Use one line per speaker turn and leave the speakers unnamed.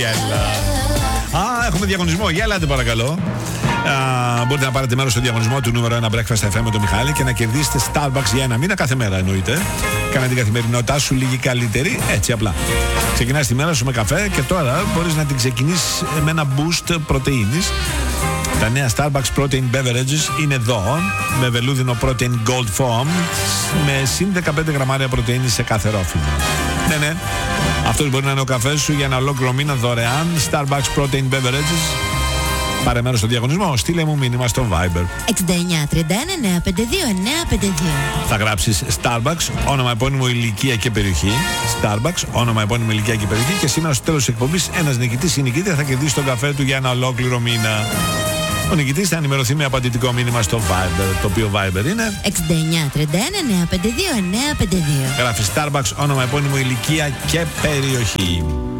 Έχουμε διαγωνισμό. Για ελάτε παρακαλώ. Μπορείτε να πάρετε μέρος στο διαγωνισμό του νούμερο 1 Breakfast FM με τον Μιχάλη και να κερδίσετε Starbucks για ένα μήνα κάθε μέρα εννοείται. Κάνε την καθημερινότητά σου λίγη καλύτερη, έτσι απλά. Ξεκινάς τη μέρα σου με καφέ και τώρα μπορείς να την ξεκινήσεις με ένα boost πρωτεΐνης. Τα νέα Starbucks Protein Beverages είναι εδώ με βελούδινο Protein Gold Foam με συν 15 γραμμάρια πρωτεΐνη σε κάθε ρόφημα. Ναι. Αυτός μπορεί να είναι ο καφές σου για ένα ολόκληρο μήνα δωρεάν. Starbucks Protein Beverages. Πάρε μέρος στο διαγωνισμό. Στείλε μου μήνυμα στο Viber
6931-952-952.
Θα γράψεις Starbucks, όνομα, επώνυμο, ηλικία και περιοχή. Starbucks, όνομα, επώνυμο, ηλικία και περιοχή. Και σήμερα στο τέλος της εκπομπής ένας νικητής ή νικήτρια θα κερδίσει τον καφέ του για ένα ολόκληρο μήνα. Ο νικητής θα ενημερωθεί με απαντητικό μήνυμα στο Viber, το οποίο Viber είναι
6931-952-952.
Γράφει Starbucks, όνομα, επώνυμο, ηλικία και περιοχή.